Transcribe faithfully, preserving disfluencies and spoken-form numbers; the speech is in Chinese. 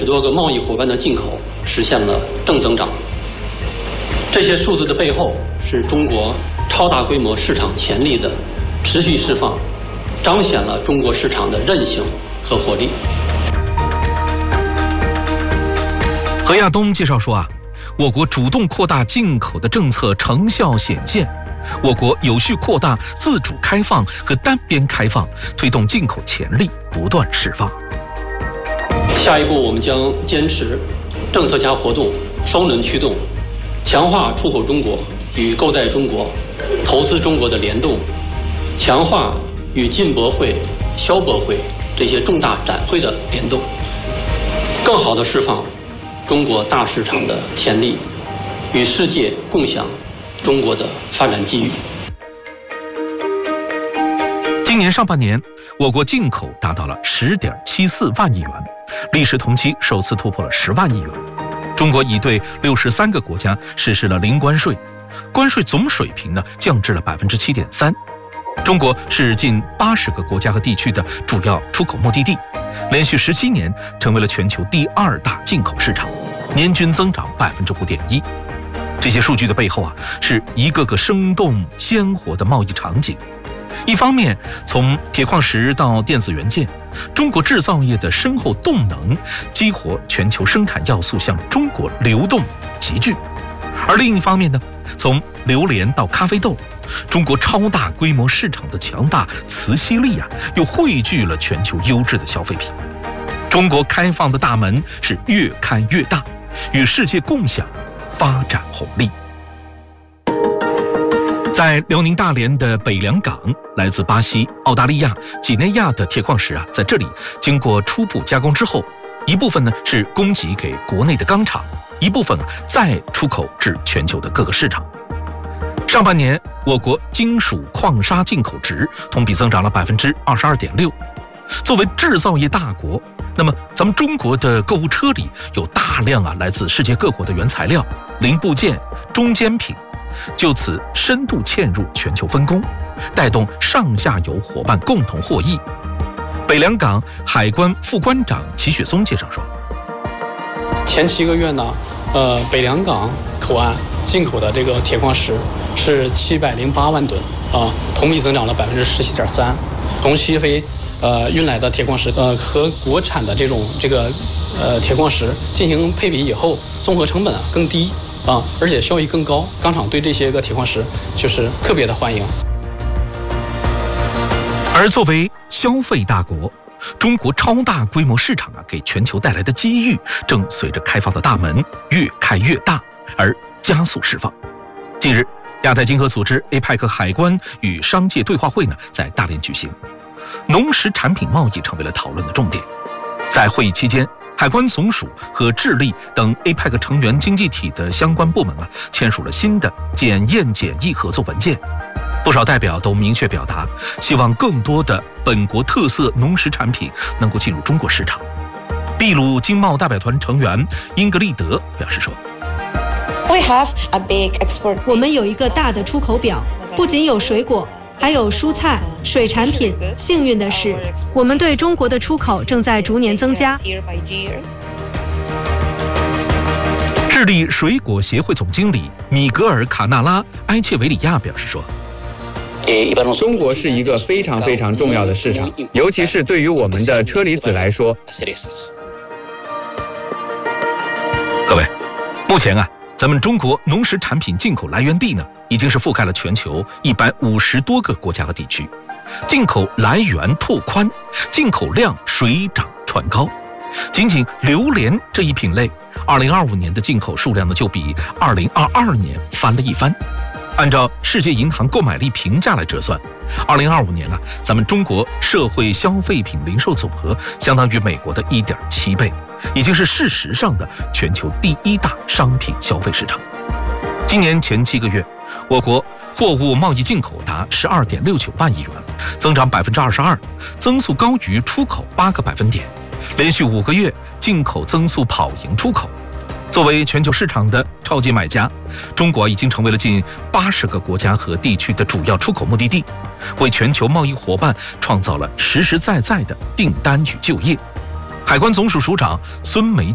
多个贸易伙伴的进口实现了正增长。这些数字的背后是中国超大规模市场潜力的持续释放，彰显了中国市场的韧性和活力。 何亚东介绍说啊，我国主动扩大进口的政策成效显现，我国有序扩大自主开放和单边开放，推动进口潜力不断释放。 下一步，我们将坚持政策加活动双轮驱动，强化出口中国与购在中国、投资中国的联动，强化与进博会、消博会这些重大展会的联动，更好地释放中国大市场的潜力，与世界共享中国的发展机遇。 今年上半年，我国进口达到了十点七四万亿元，历时同期首次突破了十万亿元。中国已对六十三个国家实施了零关税，关税总水平呢降至了百分之七点三。中国是近八十个国家和地区的主要出口目的地，连续十七年成为了全球第二大进口市场，年均增长百分之五点一。这些数据的背后啊，是一个个生动鲜活的贸易场景。一方面，从铁矿石到电子元件，中国制造业的深厚动能激活全球生产要素向中国流动集聚；而另一方面呢，从榴莲到咖啡豆，中国超大规模市场的强大磁吸力啊，又汇聚了全球优质的消费品。中国开放的大门是越开越大，与世界共享发展红利。在辽宁大连的北良港，来自巴西、澳大利亚、几内亚的铁矿石啊，在这里经过初步加工之后，一部分呢是供给给国内的钢厂，一部分啊再出口至全球的各个市场。上半年，我国金属矿砂进口值同比增长了百分之二十二点六。作为制造业大国，那么咱们中国的购物车里有大量啊来自世界各国的原材料、零部件、中间品。就此深度嵌入全球分工，带动上下游伙伴共同获益。北良港海关副关长齐雪松介绍说， 前七个月呢，呃，北良港口岸进口的这个铁矿石是七百零八万吨啊，同比增长了百分之十七点三。从西非呃运来的铁矿石，呃和国产的这种这个呃铁矿石进行配比以后，综合成本啊更低。啊，而且效益更高，钢厂对这些个铁矿石就是特别的欢迎。 而作为消费大国，中国超大规模市场啊，给全球带来的机遇，正随着开放的大门越开越大而加速释放。近日，亚太经合组织 A P E C 海关与商界对话会呢，在大连举行，农食产品贸易成为了讨论的重点。在会议期间，海关总署和智利等 A P E C 成员经济体的相关部门啊，签署了新的检验检疫合作文件。不少代表都明确表达，希望更多的本国特色农食产品能够进入中国市场。秘鲁经贸代表团成员英格丽德表示说， 我们有一个大的出口表，不仅有水果，还有蔬菜、水产品。幸运的是，我们对中国的出口正在逐年增加。 智利水果协会总经理米格尔·卡纳拉·埃切维里亚表示说， 中国是一个非常非常重要的市场，尤其是对于我们的车厘子来说。 各位，目前啊，咱们中国农食产品进口来源地呢，已经是覆盖了全球一百五十多个国家和地区，进口来源拓宽，进口量水涨船高。仅仅榴莲这一品类，二零二五年的进口数量呢，就比二零二二年翻了一番。按照世界银行购买力评价来折算，二零二五年啊，咱们中国社会消费品零售总额相当于美国的一点七倍，已经是事实上的全球第一大商品消费市场。今年前七个月，我国货物贸易进口达十二点六九万亿元，增长百分之二十二，增速高于出口八个百分点，连续五个月进口增速跑赢出口。作为全球市场的超级买家，中国已经成为了近八十个国家和地区的主要出口目的地，为全球贸易伙伴创造了实实在在的订单与就业。海关总署署长孙梅